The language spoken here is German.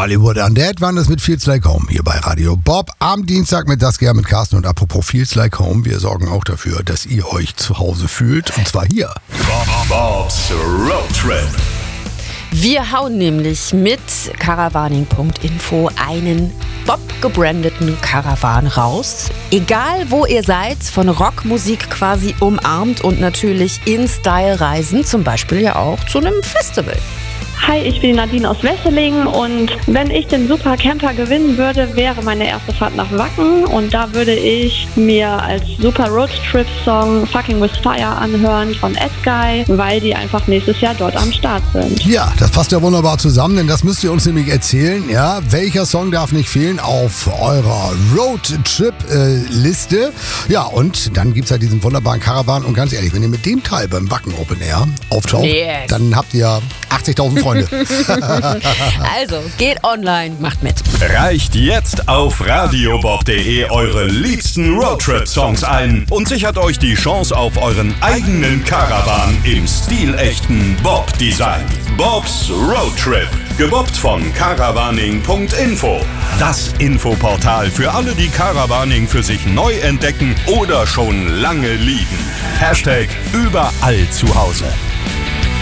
Hollywood Undead waren das mit Feels Like Home hier bei Radio Bob. Am Dienstag mit Saskia, mit Carsten und apropos Feels Like Home. Wir sorgen auch dafür, dass ihr euch zu Hause fühlt und zwar hier. Bob's Road Trip. Wir hauen nämlich mit Caravaning.info einen Bob-gebrandeten Caravan raus. Egal wo ihr seid, von Rockmusik quasi umarmt und natürlich in Style reisen, zum Beispiel ja auch zu einem Festival. Hi, ich bin Nadine aus Wesseling und wenn ich den Super Camper gewinnen würde, wäre meine erste Fahrt nach Wacken und da würde ich mir als Super Road Trip Song Fucking With Fire anhören von Edguy, weil die einfach nächstes Jahr dort am Start sind. Ja, das passt ja wunderbar zusammen, denn das müsst ihr uns nämlich erzählen. Ja, welcher Song darf nicht fehlen auf eurer Road Trip Liste? Ja, und dann gibt's ja diesen wunderbaren Caravan und ganz ehrlich, wenn ihr mit dem Teil beim Wacken Open Air auftaucht, dann habt ihr 80.000 Freunde. Also, geht online, macht mit. Reicht jetzt auf radiobob.de eure liebsten Roadtrip-Songs ein und sichert euch die Chance auf euren eigenen Caravan im stilechten Bob-Design. Bob's Road Trip, gebobbt von Caravaning.info. Das Infoportal für alle, die Caravaning für sich neu entdecken oder schon lange lieben. #überall zu Hause.